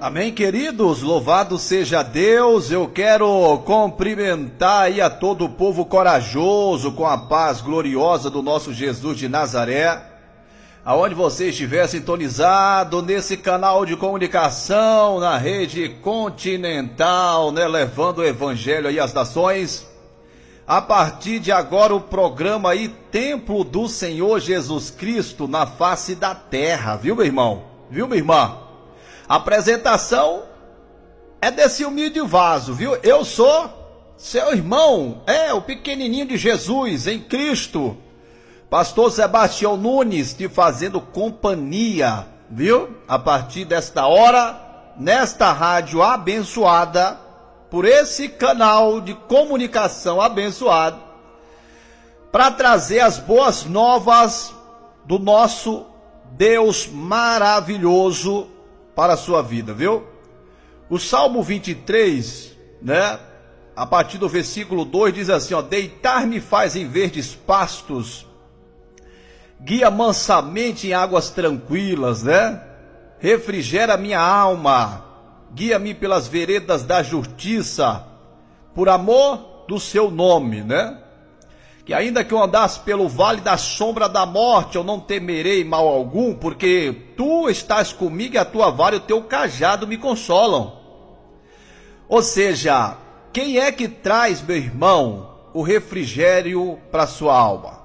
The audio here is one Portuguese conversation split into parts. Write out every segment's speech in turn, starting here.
Amém, queridos? Louvado seja Deus. Eu quero cumprimentar aí a todo o povo corajoso com a paz gloriosa do nosso Jesus de Nazaré. Aonde você estiver sintonizado nesse canal de comunicação, na rede continental, né, levando o evangelho aí às nações. A partir de agora o programa aí Templo do Senhor Jesus Cristo na face da terra, viu, meu irmão? Viu, minha irmã? A apresentação é desse humilde vaso, viu? Eu sou seu irmão, o pequenininho de Jesus em Cristo. Pastor Sebastião Nunes te fazendo companhia, viu? A partir desta hora, nesta rádio abençoada, por esse canal de comunicação abençoado, para trazer as boas novas do nosso Deus maravilhoso para a sua vida, viu? O Salmo 23, né? A partir do versículo 2 diz assim, ó: deitar-me faz em verdes pastos, guia mansamente em águas tranquilas, né? Refrigera minha alma, guia-me pelas veredas da justiça, por amor do seu nome, né? Que ainda que eu andasse pelo vale da sombra da morte, eu não temerei mal algum, porque tu estás comigo e a tua vara e o teu cajado me consolam. Ou seja, quem é que traz, meu irmão, o refrigério para a sua alma?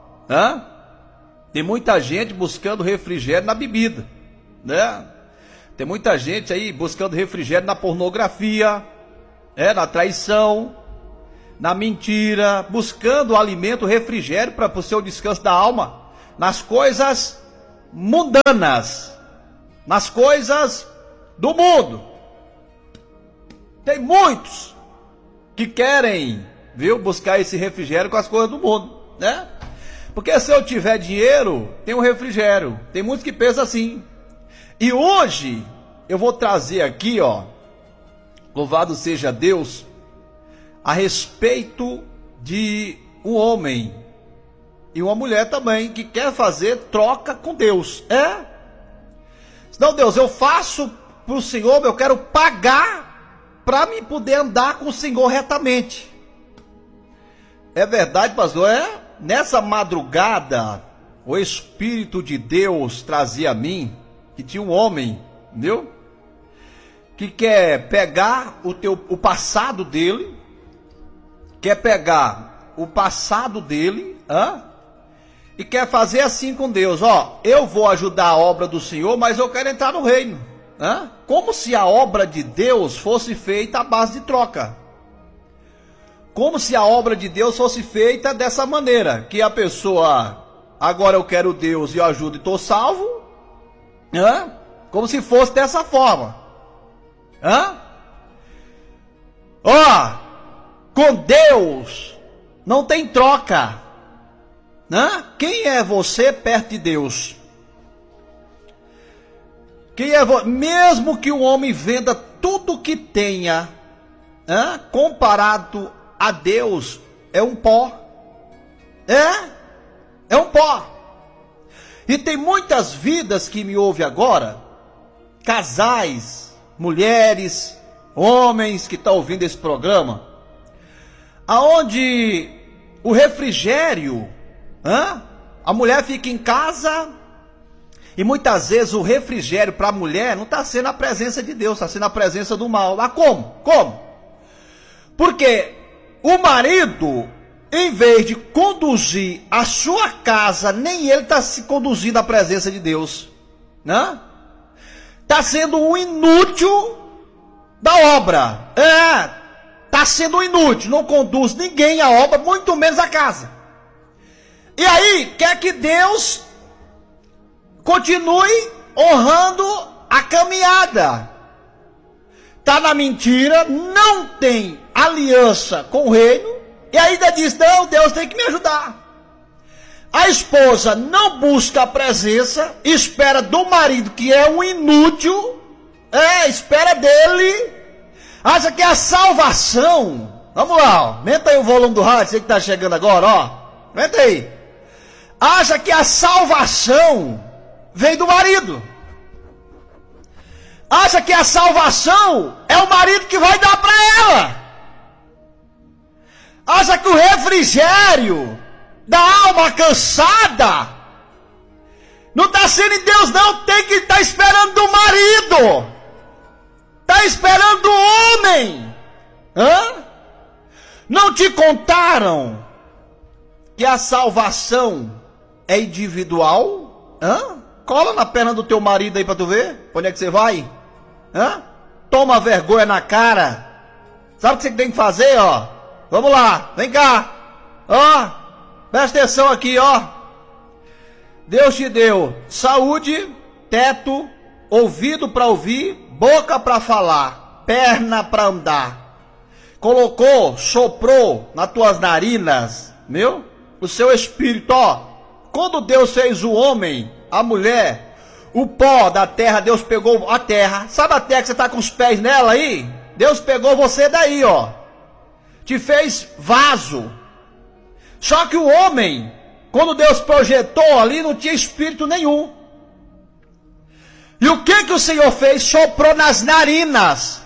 Tem muita gente buscando refrigério na bebida, né? Tem muita gente aí buscando refrigério na pornografia, na traição, na mentira, buscando alimento, refrigério para o seu descanso da alma, nas coisas mundanas, nas coisas do mundo. Tem muitos que querem, viu, buscar esse refrigério com as coisas do mundo, né? Porque se eu tiver dinheiro, tem um refrigério. Tem muitos que pensam assim. E hoje eu vou trazer aqui, ó, louvado seja Deus, a respeito de um homem e uma mulher também que quer fazer troca com Deus. Não, Deus, eu faço para o Senhor, eu quero pagar para me poder andar com o Senhor retamente. É verdade, pastor? Nessa madrugada, o Espírito de Deus trazia a mim que tinha um homem, viu? Que quer pegar o passado dele, quer pegar o passado dele, e quer fazer assim com Deus, ó, eu vou ajudar a obra do Senhor, mas eu quero entrar no reino, como se a obra de Deus fosse feita à base de troca, como se a obra de Deus fosse feita dessa maneira, que a pessoa, agora eu quero Deus e eu ajudo e estou salvo, como se fosse dessa forma, com Deus não tem troca, Quem é você perto de Deus? Mesmo que o homem venda tudo que tenha, comparado a Deus, é um pó. É um pó. E tem muitas vidas que me ouvem agora, casais, mulheres, homens que estão ouvindo esse programa, aonde o refrigério, a mulher fica em casa e muitas vezes o refrigério para a mulher não está sendo a presença de Deus, está sendo a presença do mal. Mas como? Porque o marido, em vez de conduzir a sua casa, nem ele está se conduzindo à presença de Deus, está sendo um inútil da obra, está sendo um inútil, não conduz ninguém à obra, muito menos a casa. E aí, quer que Deus continue honrando a caminhada, está na mentira, não tem aliança com o reino, e ainda diz, não, Deus tem que me ajudar. A esposa não busca a presença, espera do marido, que é um inútil, espera dele, acha que é a salvação. Vamos lá, aumenta aí o volume do rádio, você que está chegando agora, aumenta aí. Acha que a salvação vem do marido. acha que a salvação é o marido que vai dar para ela, acha que o refrigério da alma cansada não está sendo em Deus, não. Tem que estar esperando do marido, está esperando do homem. Não te contaram que a salvação é individual? Cola na perna do teu marido aí para tu ver onde é que você vai. Toma vergonha na cara. Sabe o que você tem que fazer, ó? Vamos lá, vem cá. Presta atenção aqui, ó. Deus te deu saúde, teto, ouvido para ouvir, boca para falar, perna para andar. Colocou, soprou nas tuas narinas, o seu espírito, ó. Quando Deus fez o homem, a mulher, o pó da terra, Deus pegou a terra. Sabe a terra que você está com os pés nela aí? Deus pegou você daí, ó. Te fez vaso. Só que o homem, quando Deus projetou ali, não tinha espírito nenhum. E o que o Senhor fez? Soprou nas narinas.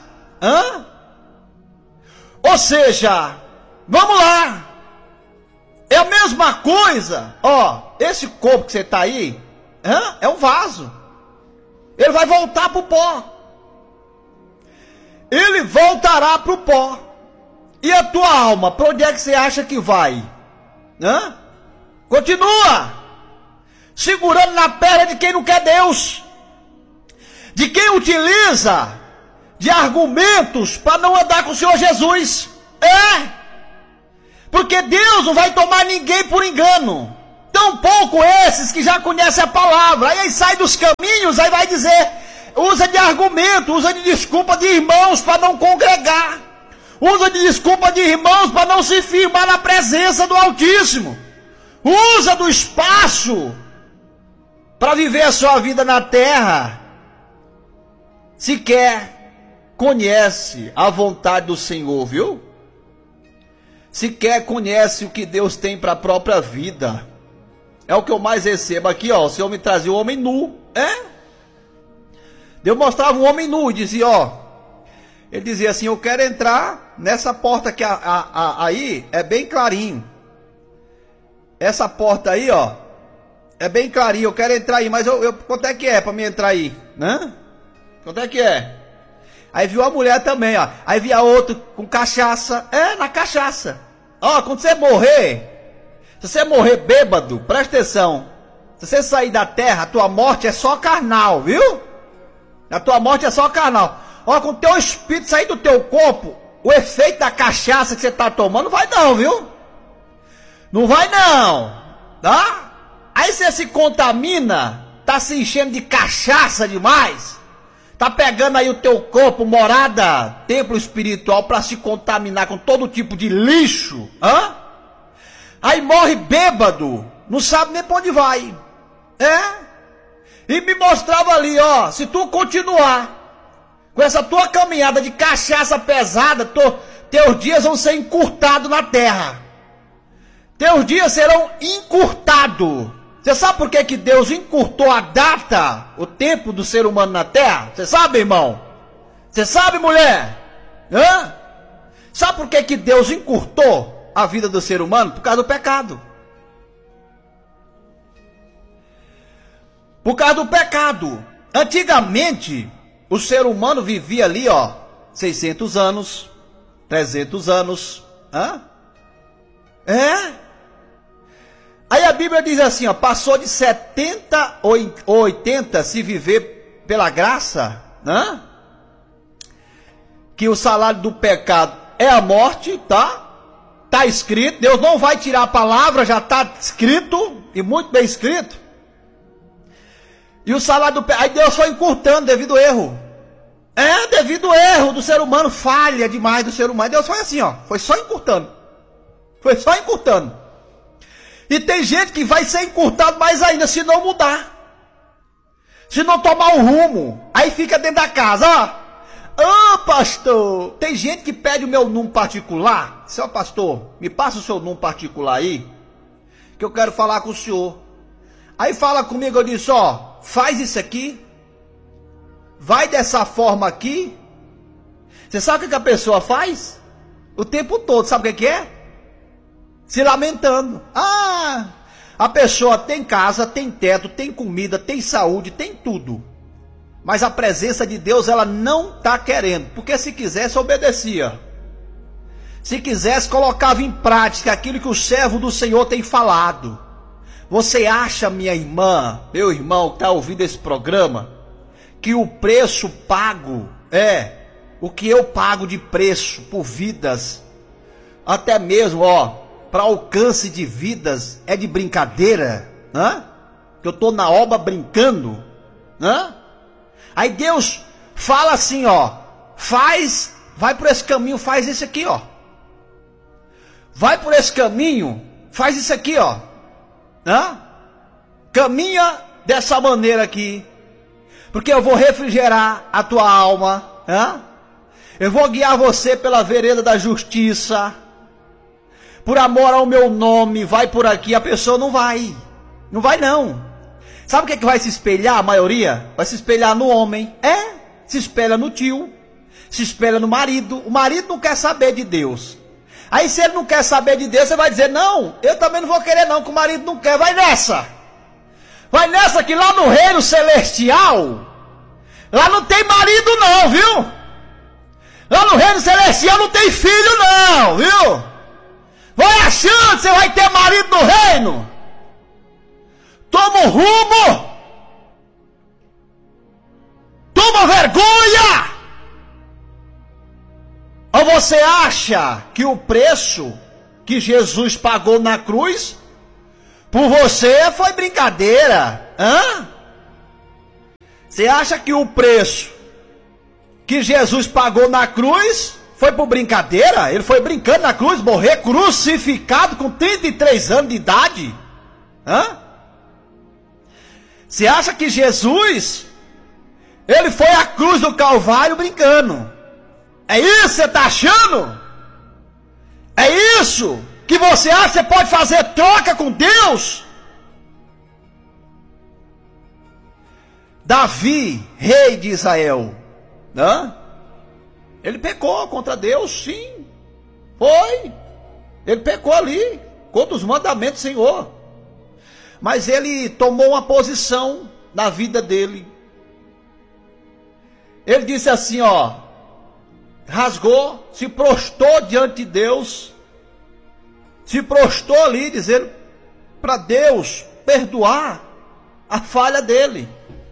Ou seja, vamos lá. É a mesma coisa. Ó, esse corpo que você está aí, é um vaso. Ele vai voltar para o pó. Ele voltará para o pó. E a tua alma, para onde é que você acha que vai? Continua segurando na perna de quem não quer Deus, de quem utiliza de argumentos para não andar com o Senhor Jesus. Porque Deus não vai tomar ninguém por engano, tampouco esses que já conhecem a palavra. Aí sai dos caminhos, aí vai dizer, usa de argumento, usa de desculpa de irmãos para não congregar, usa de desculpa de irmãos para não se firmar na presença do Altíssimo, usa do espaço para viver a sua vida na terra. Sequer conhece a vontade do Senhor, viu? Sequer conhece o que Deus tem para a própria vida. É o que eu mais recebo aqui, ó. O Senhor me trazia o homem nu. Deus mostrava um homem nu e dizia, ó. Ele dizia assim, eu quero entrar nessa porta que aí é bem clarinho. Essa porta aí, ó, é bem clarinho, eu quero entrar aí, mas quanto é que é para mim entrar aí? Quanto é que é? Aí viu a mulher também, ó. Aí via outro com cachaça. Na cachaça. Ó, quando você morrer, se você morrer bêbado, presta atenção. Se você sair da terra, a tua morte é só carnal, viu? A tua morte é só carnal. Ó, quando o teu espírito sair do teu corpo, o efeito da cachaça que você está tomando não vai não, viu? Não vai não, tá? Aí você se contamina, tá se enchendo de cachaça demais, tá pegando aí o teu corpo, morada, templo espiritual, para se contaminar com todo tipo de lixo, Aí morre bêbado, não sabe nem para onde vai, E me mostrava ali, ó, se tu continuar com essa tua caminhada de cachaça pesada, teus dias vão ser encurtados na terra. Teus dias serão encurtados. Você sabe por que Deus encurtou a data, o tempo do ser humano na terra? Você sabe, irmão? Você sabe, mulher? Sabe por que Deus encurtou a vida do ser humano? Por causa do pecado. Por causa do pecado. Antigamente, o ser humano vivia ali, ó, 600 anos, 300 anos. Aí a Bíblia diz assim, ó, passou de 70 ou 80 se viver pela graça, que o salário do pecado é a morte, tá? Tá escrito, Deus não vai tirar a palavra, já tá escrito, e muito bem escrito. E o salário do pecado, aí Deus foi encurtando devido ao erro. Devido ao erro do ser humano, falha demais do ser humano. Deus foi assim, ó, foi só encurtando. Foi só encurtando. E tem gente que vai ser encurtado mais ainda se não mudar. Se não tomar um rumo. Aí fica dentro da casa, ó. Pastor, tem gente que pede o meu número particular. Seu pastor, me passa o seu número particular aí, que eu quero falar com o senhor. Aí fala comigo, eu disse, ó, faz isso aqui. vai dessa forma aqui, você sabe o que a pessoa faz? O tempo todo, sabe o que é? Se lamentando. A pessoa tem casa, tem teto, tem comida, tem saúde, tem tudo. Mas a presença de Deus ela não está querendo. Porque se quisesse, obedecia. Se quisesse, colocava em prática aquilo que o servo do Senhor tem falado. Você acha, minha irmã, meu irmão que está ouvindo esse programa, que o preço pago o que eu pago de preço por vidas, até mesmo, para alcance de vidas, é de brincadeira? Que eu estou na obra brincando? Aí Deus fala assim, vai por esse caminho, faz isso aqui, vai por esse caminho, faz isso aqui, caminha dessa maneira aqui, porque eu vou refrigerar a tua alma, eu vou guiar você pela vereda da justiça, por amor ao meu nome, vai por aqui. A pessoa não vai não. Sabe o que vai se espelhar a maioria? Vai se espelhar no homem, se espelha no tio, se espelha no marido. O marido não quer saber de Deus. Aí se ele não quer saber de Deus, você vai dizer, não, eu também não vou querer não, que o marido não quer. Vai nessa que lá no reino celestial, lá não tem marido não, viu? Lá no reino celestial não tem filho não, viu? Vai achando que você vai ter marido no reino? Toma um rumo! Toma vergonha! Ou você acha que o preço que Jesus pagou na cruz por você foi brincadeira? Você acha que o preço que Jesus pagou na cruz foi por brincadeira? Ele foi brincando na cruz, morrer crucificado com 33 anos de idade? Você acha que Jesus, ele foi à cruz do Calvário brincando? É isso que você está achando? É isso que você acha que você pode fazer troca com Deus? Davi, rei de Israel, ele pecou contra Deus, sim. Foi. Ele pecou ali, contra os mandamentos do Senhor. Mas ele tomou uma posição na vida dele. Ele disse assim, rasgou, se prostrou diante de Deus. Se prostrou ali, dizendo para Deus perdoar a falha dele.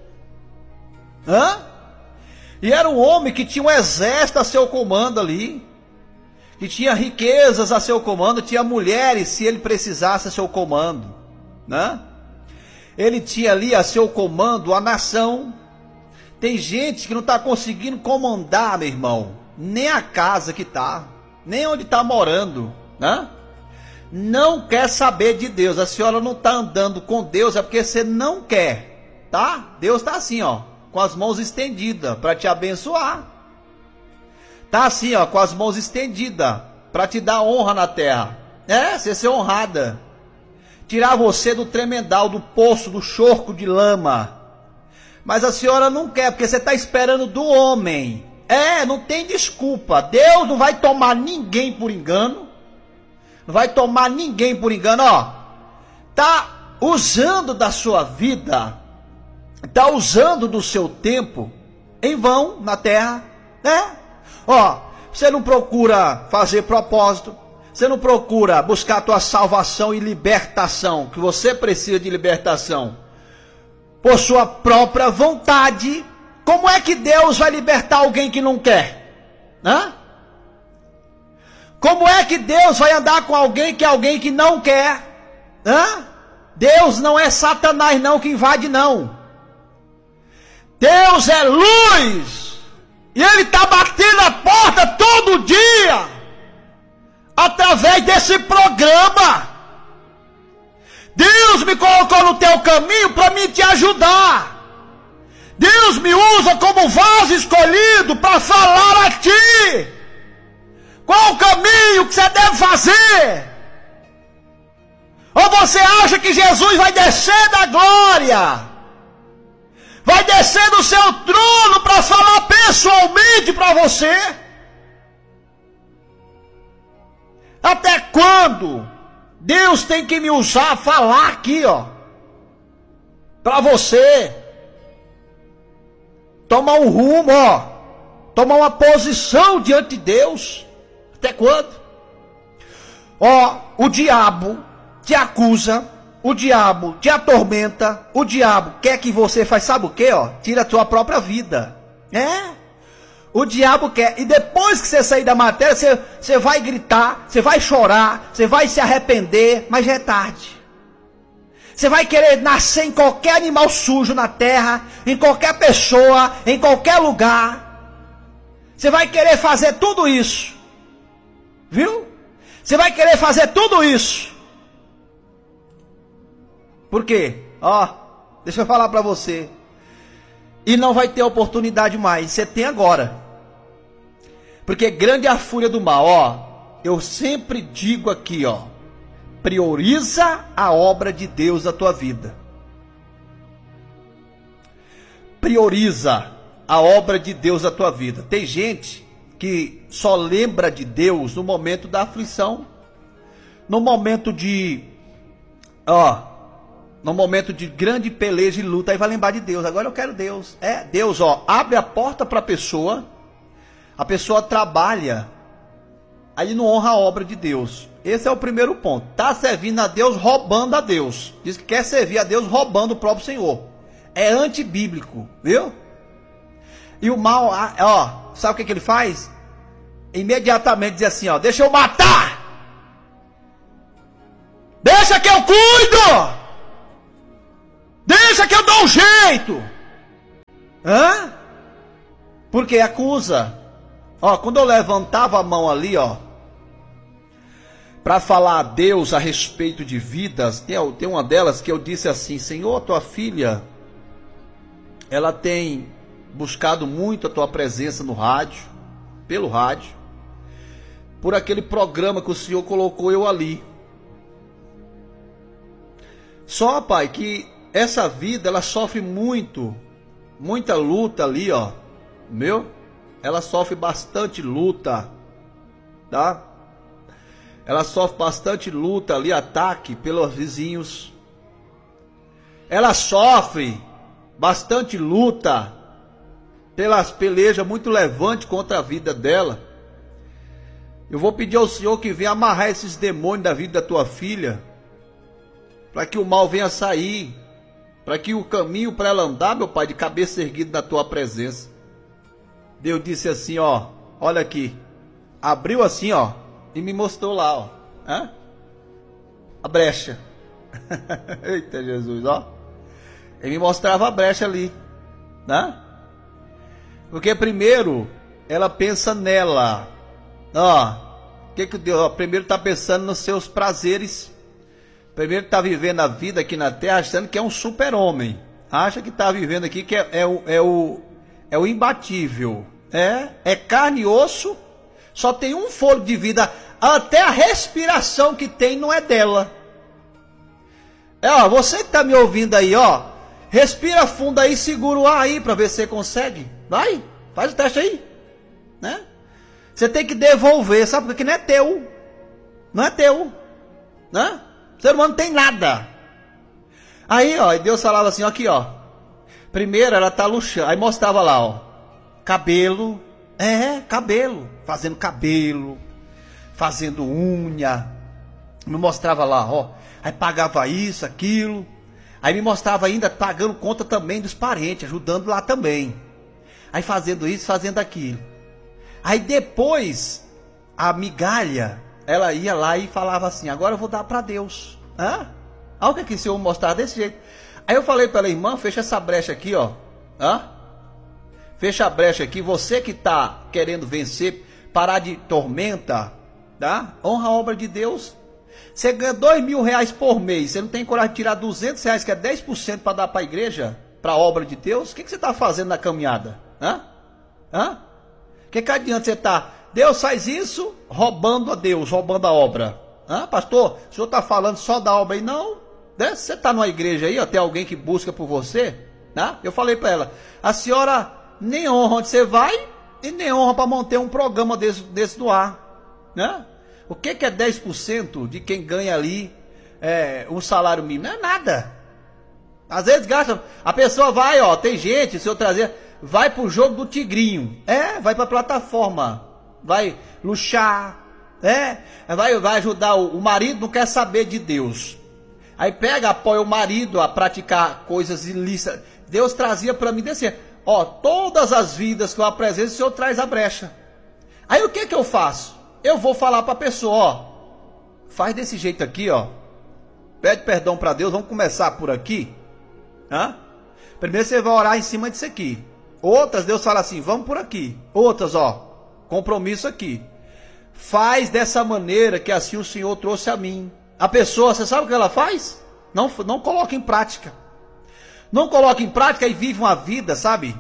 E era um homem que tinha um exército a seu comando ali, que tinha riquezas a seu comando, tinha mulheres, se ele precisasse, a seu comando, Ele tinha ali a seu comando a nação. Tem gente que não está conseguindo comandar, meu irmão, nem a casa que está, nem onde está morando, Não quer saber de Deus. A senhora não está andando com Deus, é porque você não quer, tá? Deus está assim, com as mãos estendidas para te abençoar. Está assim, com as mãos estendidas para te dar honra na terra. Você ser honrada. Tirar você do tremendal, do poço, do chorco de lama. Mas a senhora não quer, porque você está esperando do homem. Não tem desculpa. Deus não vai tomar ninguém por engano. Não vai tomar ninguém por engano, Está usando da sua vida, está usando do seu tempo em vão na terra, Você não procura fazer propósito. Você não procura buscar a tua salvação e libertação, que você precisa de libertação, por sua própria vontade. Como é que Deus vai libertar alguém que não quer? Como é que Deus vai andar com alguém que não quer? Deus não é Satanás não que invade não. Deus é luz. E Ele está batendo a porta todo dia, através desse programa. Deus me colocou no teu caminho para me te ajudar. Deus me usa como vaso escolhido para falar a ti qual o caminho que você deve fazer. Ou você acha que Jesus vai descer da glória, vai descer do seu trono para falar pessoalmente para você? Até quando Deus tem que me usar, falar aqui, ó, para você tomar um rumo, ó, tomar uma posição diante de Deus? Até quando? Ó, o diabo te acusa, o diabo te atormenta, o diabo quer que você faça, sabe o que, ó? Tira a tua própria vida. O diabo quer, e depois que você sair da matéria, você vai gritar, você vai chorar, você vai se arrepender, mas já é tarde. Você vai querer nascer em qualquer animal sujo na terra, em qualquer pessoa, em qualquer lugar. Você vai querer fazer tudo isso. Viu? Você vai querer fazer tudo isso. Por quê? Ó, deixa eu falar para você. E não vai ter oportunidade mais. Você tem agora. Porque grande é a fúria do mal. Ó, eu sempre digo aqui, ó. Prioriza a obra de Deus na tua vida. Prioriza a obra de Deus na tua vida. Tem gente que só lembra de Deus no momento da aflição. No momento de... no momento de grande peleja e luta, aí vai lembrar de Deus. Agora eu quero Deus. Deus, ó, abre a porta para a pessoa trabalha, aí não honra a obra de Deus. Esse é o primeiro ponto. Tá servindo a Deus, roubando a Deus. Diz que quer servir a Deus roubando o próprio Senhor. É antibíblico, viu? E o mal, ó, sabe o que ele faz? Imediatamente diz assim, ó, deixa eu matar! Deixa que eu cuido! Deixa que eu dou um jeito! Porque acusa. Ó, quando eu levantava a mão ali, ó, para falar a Deus a respeito de vidas, tem uma delas que eu disse assim: Senhor, tua filha, ela tem buscado muito a tua presença no rádio, pelo rádio, por aquele programa que o Senhor colocou eu ali. Só, Pai, que essa vida, ela sofre muita luta ali, ó, ela sofre bastante luta, tá? Ela sofre bastante luta ali, ataque pelos vizinhos. Ela sofre bastante luta pelas pelejas muito levantes contra a vida dela. Eu vou pedir ao Senhor que venha amarrar esses demônios da vida da tua filha, para que o mal venha sair, para que o caminho para ela andar, meu Pai, de cabeça erguida na tua presença. Deus disse assim, ó, olha aqui, abriu assim, ó, e me mostrou lá, ó, a brecha. Eita Jesus, ó, ele me mostrava a brecha ali, né? Porque primeiro ela pensa nela, ó, que Deus, ó, primeiro está pensando nos seus prazeres. Primeiro está vivendo a vida aqui na terra achando que é um super-homem. Acha que está vivendo aqui que é o imbatível. É carne e osso. Só tem um fôlego de vida. Até a respiração que tem não é dela. Ó, você que está me ouvindo aí, ó. Respira fundo aí, segura o ar aí para ver se você consegue. Vai, faz o teste aí. Né? Você tem que devolver, sabe? Porque não é teu. Não é teu. Né? O ser humano não tem nada. Aí, ó, Deus falava assim, ó, aqui, ó. Primeiro ela tá luxando. Aí mostrava lá, ó. Cabelo. Cabelo. Fazendo unha. Me mostrava lá, ó. Aí pagava isso, aquilo. Aí me mostrava ainda pagando conta também dos parentes, ajudando lá também. Aí fazendo isso, fazendo aquilo. Aí depois, a migalha, ela ia lá e falava assim, agora eu vou dar para Deus. Olha o que o Senhor mostrava desse jeito. Aí eu falei para ela, irmã, fecha essa brecha aqui, ó. Fecha a brecha aqui, você que está querendo vencer, parar de tormenta, tá? Honra a obra de Deus. Você ganha R$2.000 por mês, você não tem coragem de tirar R$200, que é 10% para dar para a igreja, para a obra de Deus? O que você está fazendo na caminhada? O que adianta você estar, Deus faz isso, roubando a Deus, roubando a obra? Pastor, o senhor está falando só da obra aí? Não, né? Você está numa igreja aí, ó, tem alguém que busca por você? Né? Eu falei para ela, a senhora nem honra onde você vai e nem honra para manter um programa desse do ar. Né? O que é 10% de quem ganha ali um salário mínimo? Não é nada. Às vezes gasta, a pessoa vai, ó, tem gente, se eu trazer, vai pro jogo do Tigrinho, vai pra plataforma, vai luxar, vai ajudar o marido, não quer saber de Deus. Aí pega, apoia o marido a praticar coisas ilícitas. Deus trazia para mim desse, ó, todas as vidas que eu apresento, o Senhor traz a brecha. Aí o que eu faço? Eu vou falar para a pessoa, ó, faz desse jeito aqui, ó, pede perdão para Deus, vamos começar por aqui. Primeiro você vai orar em cima disso aqui. Outras, Deus fala assim, vamos por aqui. Outras, ó, compromisso aqui. Faz dessa maneira que assim o Senhor trouxe a mim. A pessoa, você sabe o que ela faz? Não coloca em prática. Não coloca em prática e vive uma vida, sabe?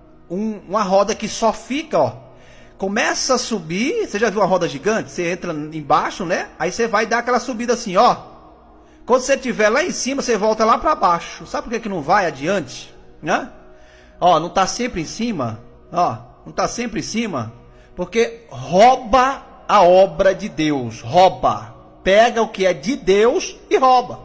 Uma roda que só fica, ó. Começa a subir, você já viu uma roda gigante? Você entra embaixo, né? Aí você vai dar aquela subida assim, ó. Quando você estiver lá em cima, você volta lá para baixo. Sabe por que não vai adiante? Né? Ó, não está sempre em cima. Ó, não está sempre em cima. Porque rouba a obra de Deus. Rouba. Pega o que é de Deus e rouba.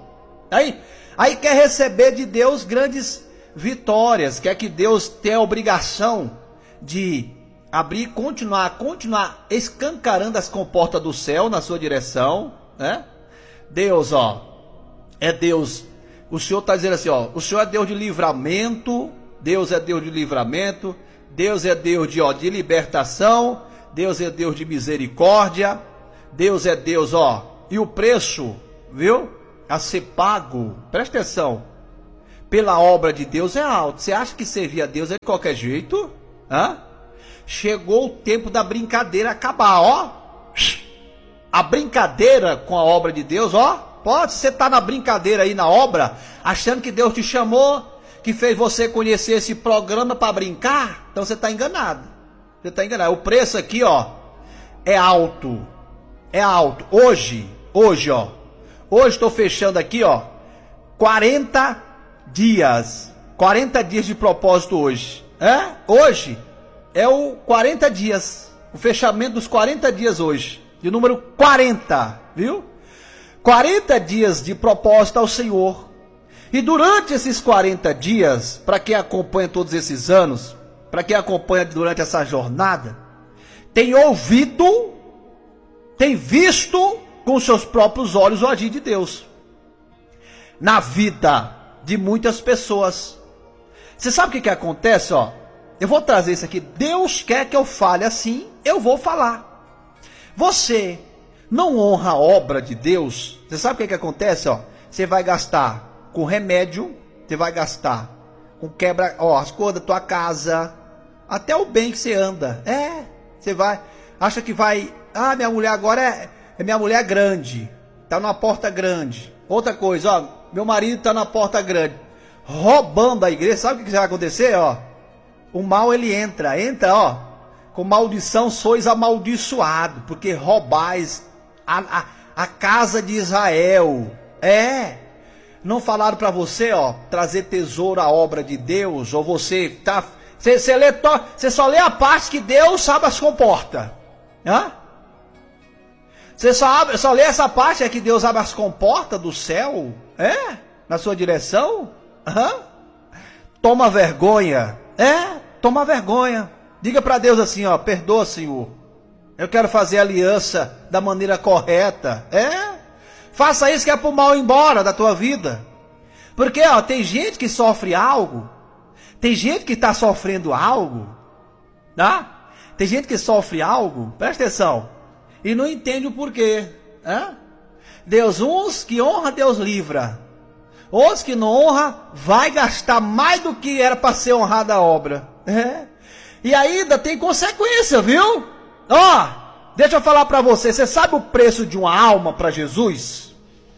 Aí quer receber de Deus grandes vitórias. Quer que Deus tenha a obrigação de abrir e continuar escancarando as comportas do céu na sua direção. Né? Deus, ó. É Deus, o Senhor está dizendo assim, ó, o Senhor é Deus de livramento, Deus é Deus de livramento, Deus é Deus de libertação, Deus é Deus de misericórdia, Deus é Deus, ó, e o preço, viu, a ser pago, presta atenção, pela obra de Deus é alto. Você acha que servir a Deus é de qualquer jeito? Chegou o tempo da brincadeira acabar, ó, a brincadeira com a obra de Deus, ó, pode, você está na brincadeira aí na obra, achando que Deus te chamou, que fez você conhecer esse programa para brincar, então você está enganado. Você está enganado. O preço aqui, ó, é alto. É alto. Hoje, ó, hoje estou fechando aqui, ó, 40 dias. 40 dias de propósito hoje. Hoje é o 40 dias. O fechamento dos 40 dias hoje. De número 40, viu? 40 dias de propósito ao Senhor. E durante esses 40 dias, para quem acompanha todos esses anos, para quem acompanha durante essa jornada, tem ouvido, tem visto com seus próprios olhos o agir de Deus na vida de muitas pessoas. Você sabe o que acontece? Ó, eu vou trazer isso aqui. Deus quer que eu fale assim, eu vou falar. Você não honra a obra de Deus, você sabe o que acontece? Ó, você vai gastar com remédio, você vai gastar com quebra, ó, as coisas da tua casa, até o bem que você anda. Você vai, acha que vai, minha mulher agora é minha mulher grande, tá numa porta grande. Outra coisa, ó, meu marido tá na porta grande, roubando a igreja. Sabe o que vai acontecer? Ó, o mal ele entra, ó, com maldição sois amaldiçoado, porque roubais a casa de Israel. Não falaram para você, ó, trazer tesouro à obra de Deus? Ou você tá, você só lê a parte que Deus sabe as comportas. Você só lê essa parte que Deus abre as comportas do céu, na sua direção. Toma vergonha, toma vergonha. Diga para Deus assim, ó, perdoa, Senhor. Eu quero fazer aliança da maneira correta. Faça isso que é para o mal ir embora da tua vida. Porque, ó, tem gente que sofre algo. Tem gente que está sofrendo algo. Tá? Tem gente que sofre algo, presta atenção, e não entende o porquê. Deus, uns que honra, Deus livra. Outros que não honra, vai gastar mais do que era para ser honrada a obra. E ainda tem consequência, viu? Deixa eu falar para você. Você sabe o preço de uma alma para Jesus?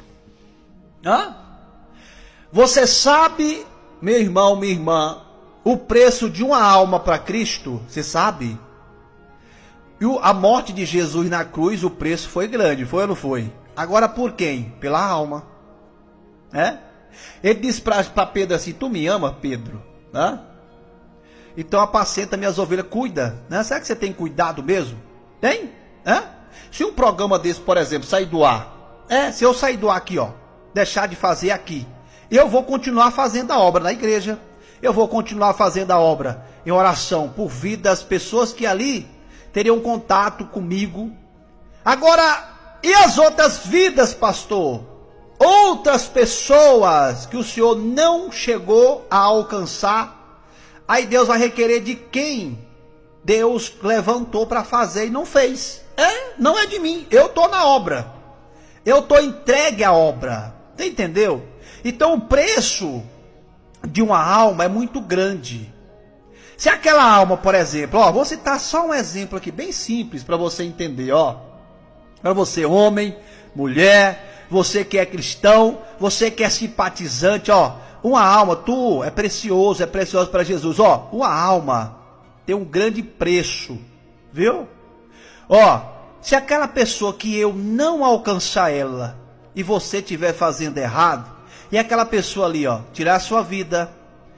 Você sabe, meu irmão, minha irmã, o preço de uma alma para Cristo? Você sabe? E a morte de Jesus na cruz, o preço foi grande, foi ou não foi? Agora por quem? Pela alma. Ele disse para Pedro assim: tu me ama, Pedro? né? Então apacenta minhas ovelhas, cuida, né? Será que você tem cuidado mesmo? Tem? Se um programa desse, por exemplo, sair do ar, se eu sair do ar aqui, ó, deixar de fazer aqui, eu vou continuar fazendo a obra na igreja, eu vou continuar fazendo a obra em oração por vida das pessoas que ali teriam contato comigo. Agora, e as outras vidas, pastor? Outras pessoas que o Senhor não chegou a alcançar, aí Deus vai requerer de quem Deus levantou para fazer e não fez. Não é de mim, eu estou na obra, eu estou entregue à obra, você entendeu? Então o preço de uma alma é muito grande. Se aquela alma, por exemplo, ó, vou citar só um exemplo aqui bem simples para você entender, ó, para você homem, mulher, você que é cristão, você que é simpatizante, ó, uma alma, tu é precioso para Jesus, ó, uma alma tem um grande preço, viu? Ó, se aquela pessoa que eu não alcançar ela e você estiver fazendo errado, e aquela pessoa ali, ó, tirar a sua vida,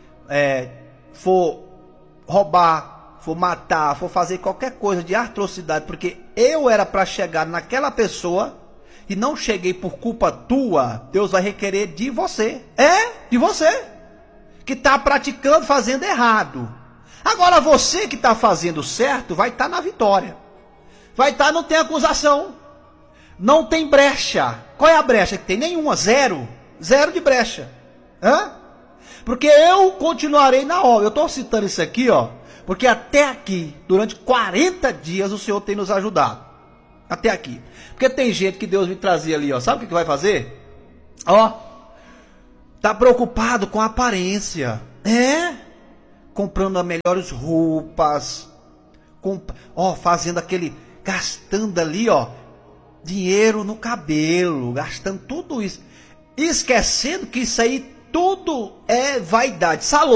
for roubar, for matar, for fazer qualquer coisa de atrocidade, porque eu era para chegar naquela pessoa e não cheguei por culpa tua, Deus vai requerer de você. De você que está praticando, fazendo errado. Agora você que está fazendo certo vai estar na vitória. Vai estar, não tem acusação, não tem brecha. Qual é a brecha que tem? Nenhuma, zero de brecha. Porque eu continuarei na obra. Eu estou citando isso aqui, ó, porque até aqui, durante 40 dias, o Senhor tem nos ajudado. Até aqui. Porque tem gente que Deus me trazia ali, ó. Sabe o que vai fazer? Ó, tá preocupado com a aparência. Comprando as melhores roupas. Fazendo aquele, gastando ali, ó, dinheiro no cabelo, gastando tudo isso. Esquecendo que isso aí tudo é vaidade.